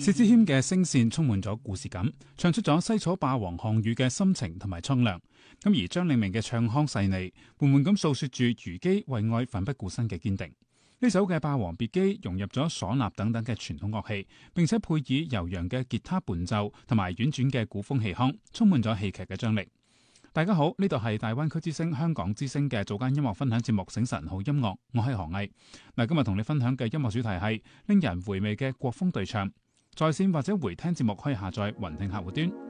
薛之謙嘅聲線充滿咗故事感，唱出咗西楚霸王項羽嘅心情同埋蒼涼。咁而張領明嘅唱腔細膩，緩緩咁訴說住虞姬為愛奮不顧身嘅堅定。呢首嘅《霸王別姬》融入咗嗩吶等等嘅傳統樂器，並且配以悠揚嘅吉他伴奏同埋婉轉嘅古風氣腔，充滿咗戲劇嘅張力。大家好，呢度係大灣區之聲香港之聲嘅早間音樂分享節目《醒晨好音樂》，我係何毅。今日同你分享嘅音樂主題係令人回味嘅國風對唱。在線或者回聽節目可以下載雲聽客戶端。